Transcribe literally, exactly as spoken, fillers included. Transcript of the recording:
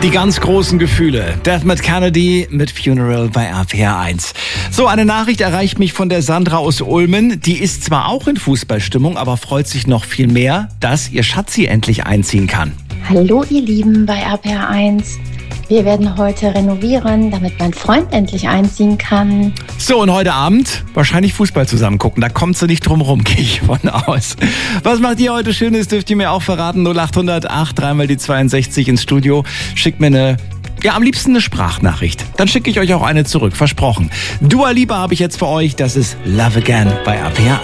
Die ganz großen Gefühle. Dermot Kennedy mit Funeral bei R P R eins. So, eine Nachricht erreicht mich von der Sandra aus Ulmen. Die ist zwar auch in Fußballstimmung, aber freut sich noch viel mehr, dass ihr Schatzi endlich einziehen kann. Hallo ihr Lieben bei R P R eins. Wir werden heute renovieren, damit mein Freund endlich einziehen kann. So, und heute Abend wahrscheinlich Fußball zusammen gucken. Da kommt sie nicht drum rum, gehe ich von aus. Was macht ihr heute Schönes? Dürft ihr mir auch verraten. null acht hundert acht, dreimal die zweiundsechzig ins Studio. Schickt mir eine, ja, am liebsten eine Sprachnachricht. Dann schicke ich euch auch eine zurück, versprochen. Dua Lipa habe ich jetzt für euch. Das ist Love Again bei R P R eins.